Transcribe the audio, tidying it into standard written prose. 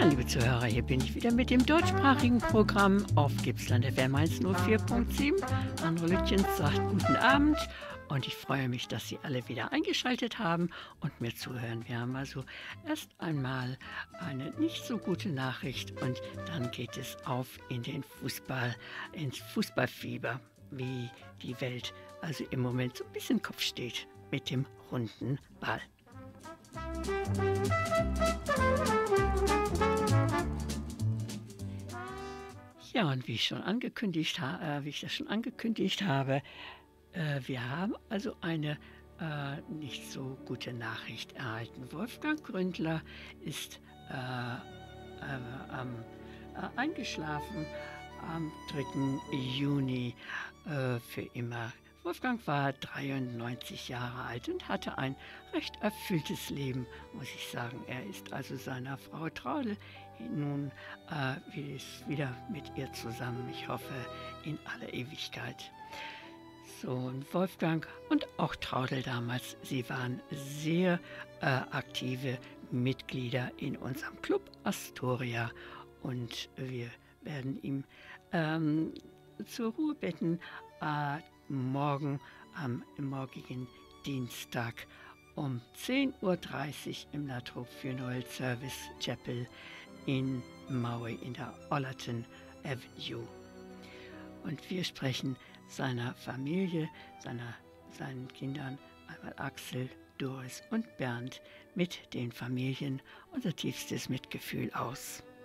Liebe Zuhörer, hier bin ich wieder mit dem deutschsprachigen Programm auf Gippsland FM 104.7. Andere Lütjens sagt guten Abend und ich freue mich, dass Sie alle wieder eingeschaltet haben und mir zuhören. Wir haben also erst einmal eine nicht so gute Nachricht und dann geht es auf in den Fußball, ins Fußballfieber, wie die Welt also im Moment so ein bisschen Kopf steht mit dem runden Ball. Ja, und wie ich das schon angekündigt habe, wir haben also eine nicht so gute Nachricht erhalten. Wolfgang Gründler ist eingeschlafen am 3. Juni für immer. Wolfgang war 93 Jahre alt und hatte ein recht erfülltes Leben, muss ich sagen. Er ist also seiner Frau Traudel nun ist wieder mit ihr zusammen. Ich hoffe in aller Ewigkeit. So, und Wolfgang und auch Traudel damals, sie waren sehr aktive Mitglieder in unserem Club Astoria und wir werden ihm zur Ruhe bitten morgen am morgigen Dienstag um 10:30 Uhr im Latrobe Funeral Service Chapel in Maui in der Ollerton Avenue. Und wir sprechen seiner Familie, seinen Kindern, einmal Axel, Doris und Bernd, mit den Familien unser tiefstes Mitgefühl aus.